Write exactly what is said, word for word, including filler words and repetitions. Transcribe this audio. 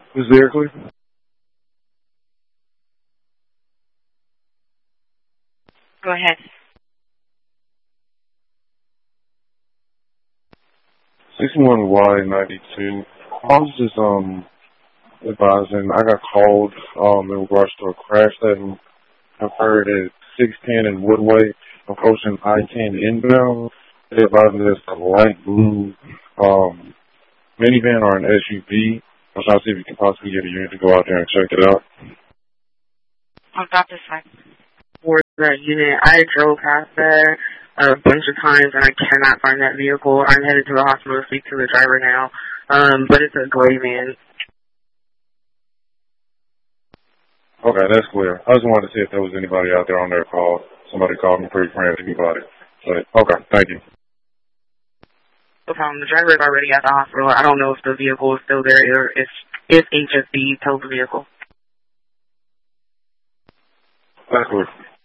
Is there clear? Go ahead. sixty-one Y ninety-two. I was just um advising. I got called um in regards to a crash that occurred at six ten in Woodway, approaching I ten inbound. They advised me there's a light blue um minivan or an S U V. I was trying to see if you could possibly get a unit to go out there and check it out. I'll stop this one. For that unit, I drove past there a bunch of times and I cannot find that vehicle. I'm headed to the hospital to speak to the driver now. Um, but it's a gray van. Okay, that's clear. I just wanted to see if there was anybody out there on their call. Somebody called me pretty frantic about it. But, okay, thank you. No problem. The driver is already at the hospital. I don't know if the vehicle is still there or if, if H S B towed the vehicle. That's clear.